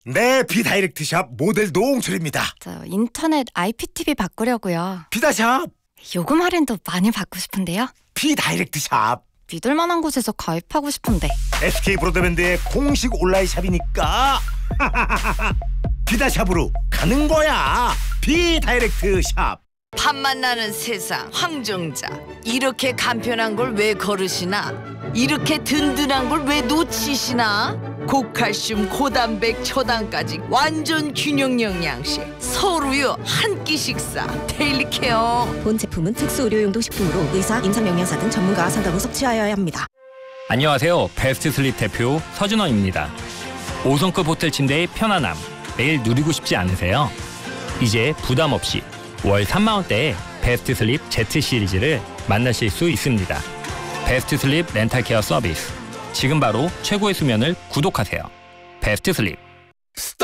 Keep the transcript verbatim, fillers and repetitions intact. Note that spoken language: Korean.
네, 비다이렉트샵 모델 노홍철입니다. 저 인터넷 아이피티비 바꾸려고요. 비다샵. 요금 할인도 많이 받고 싶은데요. 비다이렉트샵. 믿을 만한 곳에서 가입하고 싶은데. 에스케이 브로드밴드의 공식 온라인 샵이니까 비다샵으로 가는 거야. 비다이렉트샵. 밥 만나는 세상 황정자, 이렇게 간편한 걸 왜 거르시나? 이렇게 든든한 걸 왜 놓치시나? 고칼슘, 고단백, 초당까지 완전 균형 영양식 서울우유 한 끼 식사 데일리 케어. 본 제품은 특수 의료용도 식품으로 의사, 임상영양사 등 전문가와 상담 후 섭취하여야 합니다. 안녕하세요. 베스트 슬립 대표 서준호입니다. 오 성급 호텔 침대의 편안함 매일 누리고 싶지 않으세요? 이제 부담 없이 월 삼만 원대에 베스트 슬립 Z 시리즈를 만나실 수 있습니다. 베스트 슬립 렌탈 케어 서비스. 지금 바로 최고의 수면을 구독하세요. 베스트 슬립.